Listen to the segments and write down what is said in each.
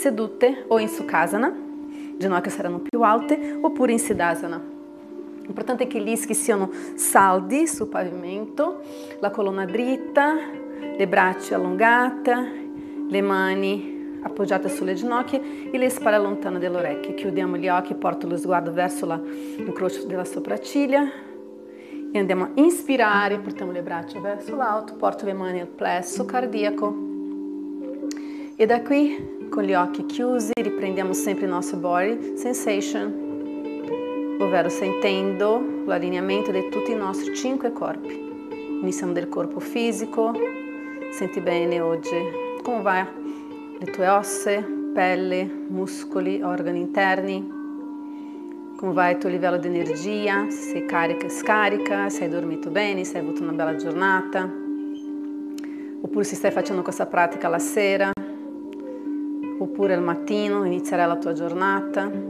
sedute o in Sukhasana, ginocchia saranno più alte, oppure in Siddhasana. L'importante è che gli ischi siano saldi sul pavimento, la colonna dritta, le braccia allungate, le mani appoggiate sulle ginocchia e le spalle lontane dalle orecchie. Chiudiamo gli occhi, porto lo sguardo verso l'incrocio della sopracciglia e andiamo a inspirare, portiamo le braccia verso l'alto, porto le mani al plesso cardiaco e da qui con gli occhi chiusi riprendiamo sempre il nostro body sensation, ovvero sentendo l'allineamento di tutti i nostri 5 corpi. Iniziamo dal corpo fisico, senti bene oggi come va le tue ossa, pelle, muscoli, organi interni, come va il tuo livello di energia, se sei carica e scarica, se hai dormito bene, se hai avuto una bella giornata, oppure se stai facendo questa pratica la sera, oppure al mattino inizierai la tua giornata.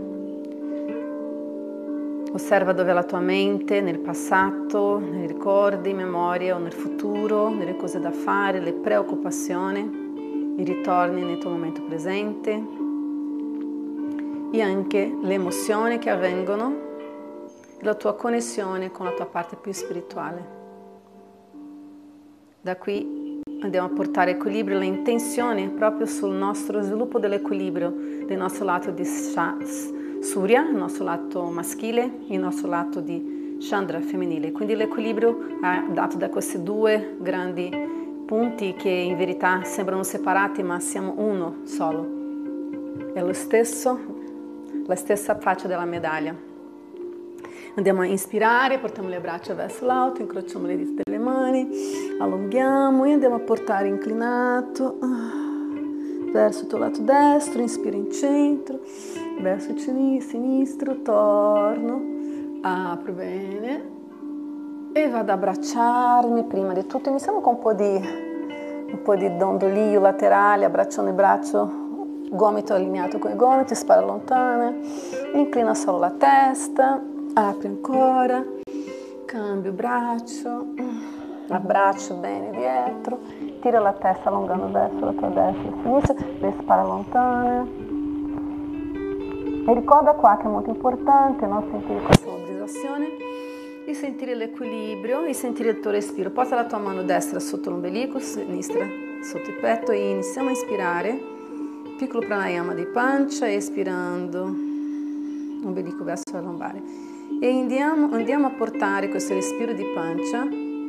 Osserva dove è la tua mente, nel passato, nei ricordi, memorie o nel futuro, nelle cose da fare, le preoccupazioni, i ritorni nel tuo momento presente e anche le emozioni che avvengono e la tua connessione con la tua parte più spirituale. Da qui andiamo a portare equilibrio e le intenzioni proprio sul nostro sviluppo dell'equilibrio del nostro lato di Surya, il nostro lato maschile, il nostro lato di Chandra femminile. Quindi l'equilibrio è dato da questi 2 grandi punti che in verità sembrano separati ma siamo uno solo. È lo stesso, la stessa faccia della medaglia. Andiamo a inspirare, portiamo le braccia verso l'alto, incrociamo le dita delle mani, allunghiamo e andiamo a portare inclinato verso il tuo lato destro, inspira in centro, verso il sinistro, torno, apro bene e vado ad abbracciarmi. Prima di tutto iniziamo con un po' di dondolio laterale, abbracciando il braccio, gomito allineato con i gomiti, spalla lontana, inclina solo la testa, apri ancora, cambio braccio, abbraccio bene dietro, tira la testa allungando verso la tua destra e sinistra, le spalle lontane. E ricorda qua che è molto importante sentire questa mobilizzazione e sentire l'equilibrio e sentire il tuo respiro. Porta la tua mano destra sotto l'ombelico, sinistra sotto il petto e iniziamo a ispirare. Piccolo pranayama di pancia, espirando, ombelico verso la lombare. E andiamo a portare questo respiro di pancia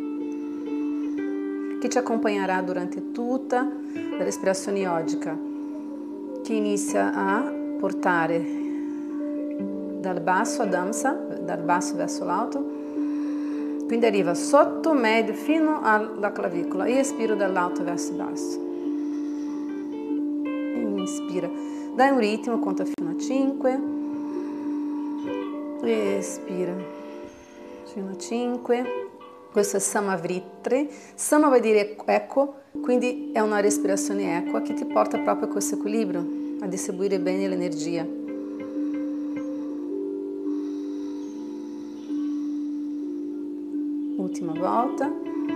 che ci accompagnerà durante tutta la respirazione yogica, che inizia a portare dal basso ad Amsa, dal basso verso l'alto, quindi arriva sotto, medio, fino alla clavicola e espiro dall'alto verso il basso. Inspira, dai un ritmo, conta fino a 5, espira fino a 5, questo è Samavritri, Sama vuol dire equo, quindi è una respirazione equa che ti porta proprio a questo equilibrio, a distribuire bene l'energia. Ultima volta.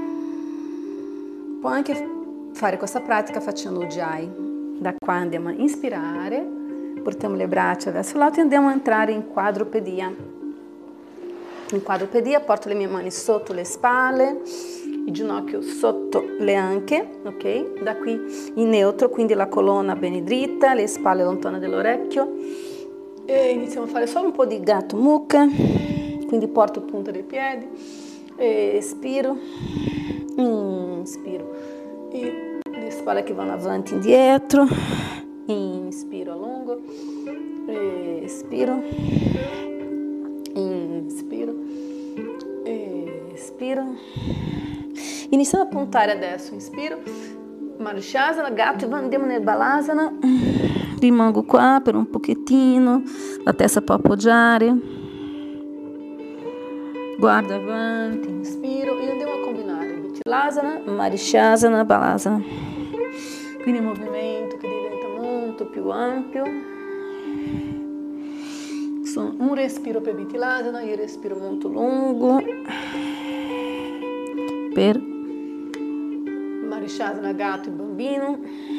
Puoi anche fare questa pratica facendo Ujjayi. Da qua andiamo a inspirare, portiamo le braccia verso l'alto e andiamo a entrare in quadrupedia. In quadrupedia porto le mie mani sotto le spalle, il ginocchio sotto le anche, ok? Da qui in neutro, quindi la colonna bene dritta, le spalle lontane dall'orecchio. E iniziamo a fare solo un po' di gatto mukha, quindi porto punta dei piedi, espiro, inspiro, e le spalle che vanno avanti e indietro, inspiro a lungo, espiro, inspiro, espiro. Iniziamo a puntare adesso, inspiro, Marshasana, gatto, andiamo nel Balasana, rimango qua per un pochettino, la testa può appoggiare, guarda avanti, inspiro e andiamo a combinare Vittilasana, Marshasana, Balasana, quindi il movimento che diventa molto più ampio. Un respiro per Vittilasana, il respiro molto lungo per Marshasana, gatto e bambino.